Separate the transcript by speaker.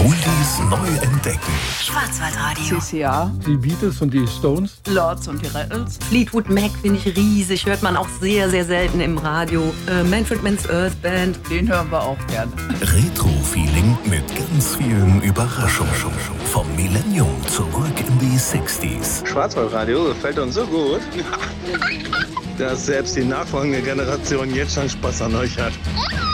Speaker 1: Oldies neu entdecken.
Speaker 2: Schwarzwaldradio.
Speaker 3: CCA,
Speaker 4: Die Beatles und die Stones.
Speaker 3: Lords und die Rattles.
Speaker 2: Fleetwood Mac finde ich riesig, hört man auch sehr, sehr selten im Radio. Manfred Mann's Earth Band.
Speaker 3: Den hören wir auch gerne.
Speaker 1: Retro-Feeling mit ganz vielen Überraschungen. Vom Millennium zurück in die 60s.
Speaker 5: Schwarzwaldradio gefällt uns so gut, dass selbst die nachfolgende Generation jetzt schon Spaß an euch hat.